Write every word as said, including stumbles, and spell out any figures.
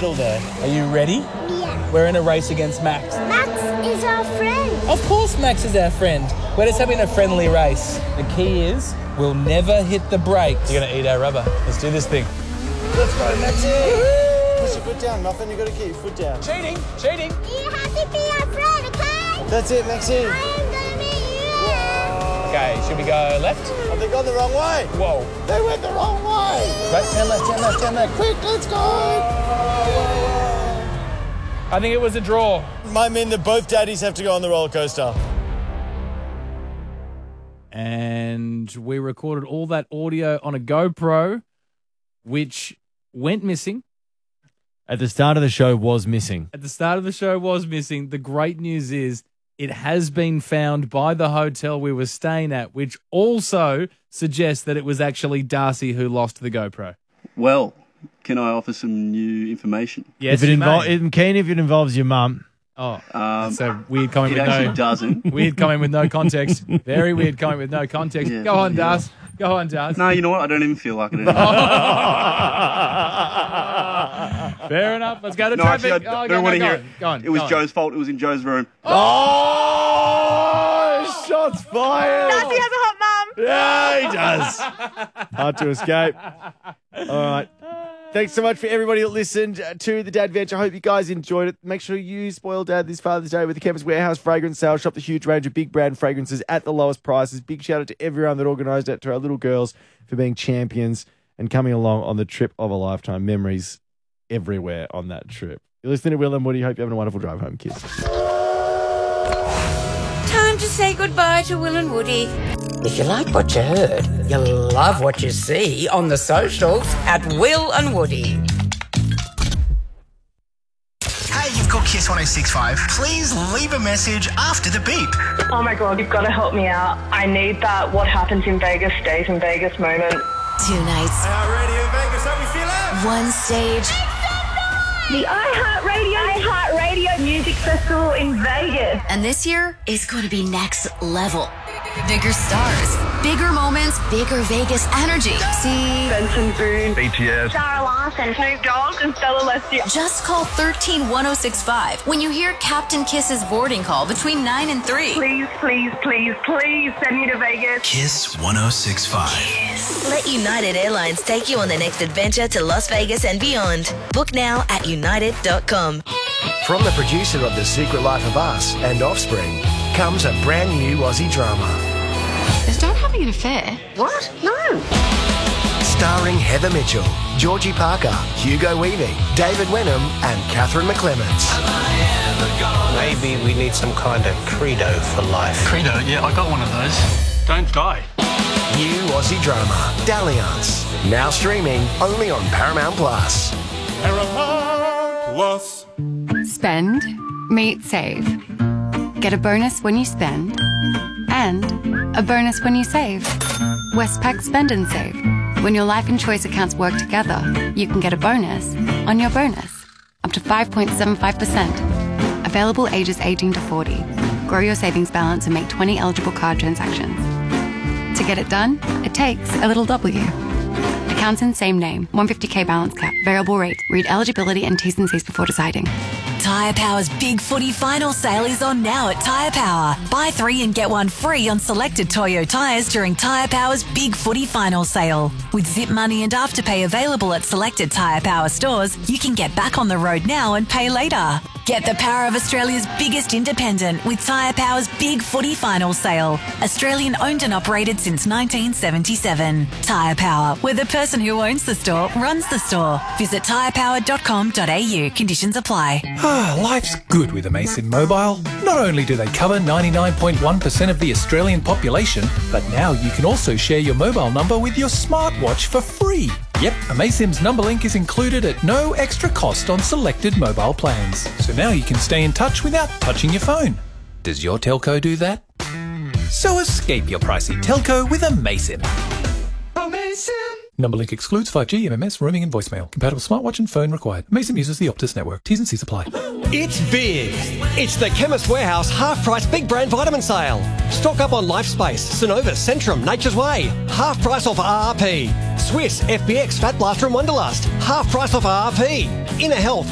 medal there. Are you ready? Yeah. We're in a race against Max. Max is our friend. Of course Max is our friend. We're just having a friendly race. The key is we'll never hit the brakes. You're going to eat our rubber. Let's do this thing. Let's go, Maxie. Push your foot down, Muffin. You've got to keep your foot down. Cheating, cheating. You have to be our friend, okay? That's it, Maxine. I am going to meet you. Whoa. Okay, should we go left? Have they gone the wrong way? Whoa. They went the wrong way. Right, turn left, turn left, turn left. Quick, let's go. I think it was a draw. Might mean that both daddies have to go on the roller coaster. And we recorded all that audio on a GoPro, which went missing. At the start of the show was missing. At the start of the show was missing. The great news is it has been found by the hotel we were staying at, which also suggests that it was actually Darcy who lost the GoPro. Well, can I offer some new information? Yes, if it you invo- may. I'm keen if it involves your mum. Oh, Um, that's a weird comment it with actually no doesn't. weird comment with no context. Very weird comment with no context. Yeah, Go on, yeah. Darcy. Go on, Darcy. No, you know what? I don't even feel like it anymore. Fair enough. Let's go to No, traffic. actually, I oh, don't go, want to go, hear go it. on. Go on. It was go on. Joe's fault. It was in Joe's room. Oh, shots fired. Darcy has a hot mum. Yeah, he does. Hard to escape. All right. Thanks so much for everybody that listened to the Dad Veg. I hope you guys enjoyed it. Make sure you spoil Dad this Father's Day with the Campus Warehouse Fragrance Sale. Shop the huge range of big brand fragrances at the lowest prices. Big shout out to everyone that organised it, to our little girls for being champions and coming along on the trip of a lifetime. Memories everywhere on that trip. You're listening to Will and Woody. Hope you're having a wonderful drive home, kids. Time to say goodbye to Will and Woody. If you like what you heard, you'll love what you see on the socials at Will and Woody. Hey, you've got Kiss one oh six point five. Please leave a message after the beep. Oh my God, you've got to help me out. I need that what happens in Vegas stays in Vegas moment. Two nights. Radio Vegas, how we feeling? One stage. The iHeartRadio iHeartRadio Music Festival in Vegas. And this year is going to be next level. Bigger stars, bigger moments, bigger Vegas energy. See? Benson Boone, B T S, Sarah Larson, Snoop Dogg, and Stella Leslie. Just call one three one oh six five when you hear Captain Kiss's boarding call between nine and three. Please, please, please, please send me to Vegas. Kiss one oh six point five. Let United Airlines take you on the next adventure to Las Vegas and beyond. Book now at united dot com. From the producer of The Secret Life of Us and Offspring comes a brand new Aussie drama. Is Dad having an affair? What? No. Starring Heather Mitchell, Georgie Parker, Hugo Weaving, David Wenham and Catherine McClements. Maybe we need some kind of credo for life. Credo? Yeah, I got one of those. Don't die. New Aussie drama, Dalliance. Now streaming only on Paramount Plus. Paramount Plus. Spend, meet, save. Get a bonus when you spend, and a bonus when you save. Westpac Spend and Save. When your life and choice accounts work together, you can get a bonus on your bonus, up to five point seven five percent. Available ages eighteen to forty. Grow your savings balance and make twenty eligible card transactions. To get it done, it takes a little W. Accounts in same name, one hundred fifty K balance cap, variable rate. Read eligibility and T's and C's before deciding. Tyre Power's Big Footy Final Sale is on now at Tyre Power. Buy three and get one free on selected Toyo tyres during Tyre Power's Big Footy Final Sale. With Zip Money and Afterpay available at selected Tyre Power stores, you can get back on the road now and pay later. Get the power of Australia's biggest independent with Tyre Power's Big Footy Final Sale. Australian owned and operated since nineteen seventy-seven. Tyre Power, where the person who owns the store runs the store. Visit tyre power dot com dot a u. Conditions apply. Ah, life's good with Amaysim Mobile. Not only do they cover ninety-nine point one percent of the Australian population, but now you can also share your mobile number with your smartwatch for free. Yep, Amaysim's number link is included at no extra cost on selected mobile plans. So now you can stay in touch without touching your phone. Does your telco do that? So escape your pricey telco with Amaysim. Amaysim. Number link excludes five G, M M S, roaming and voicemail. Compatible smartwatch and phone required. Amaysim uses the Optus network. T's and C's apply. It's big. It's the Chemist Warehouse half-price big brand vitamin sale. Stock up on Lifespace, Synovus, Centrum, Nature's Way. Half price off R R P. Swiss, F B X, Fat Blaster and Wonderlust. Half price off R R P. Inner Health,